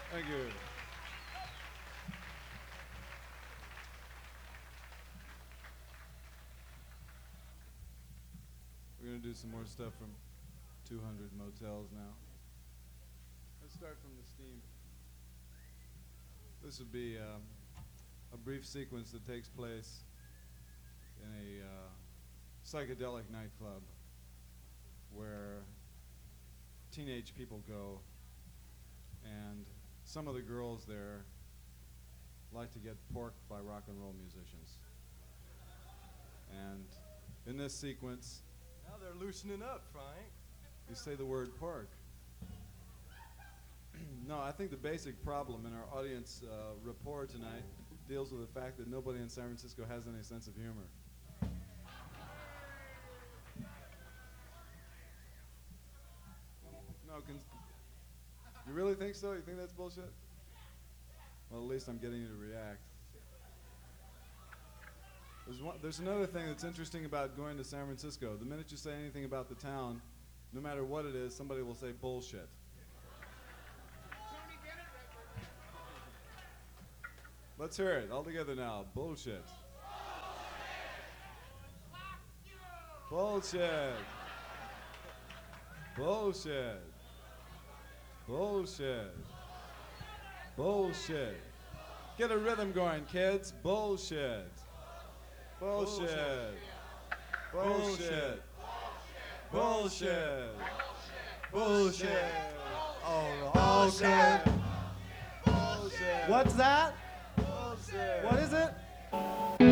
Thank you. We're going to do some more stuff from 200 Motels now. Let's start from the steam. This would be a brief sequence that takes place in a psychedelic nightclub where teenage people go, and some of the girls there like to get porked by rock and roll musicians. And in this sequence, Now they're loosening up, Frank. you say the word pork. No, I think the basic problem in our audience rapport tonight deals with the fact that nobody in San Francisco has any sense of humor. No, you really think so? You think that's bullshit? Well, at least I'm getting you to react. There's another thing that's interesting about going to San Francisco. The minute you say anything about the town, no matter what it is, somebody will say bullshit. Let's hear it all together now. Bullshit. Bullshit. Bullshit. Bullshit. Bullshit. Get a rhythm going, kids. Bullshit. Bullshit. Bullshit. Bullshit. Bullshit. Oh, Bullshit. Bullshit. What's that? Bullshit. What is it?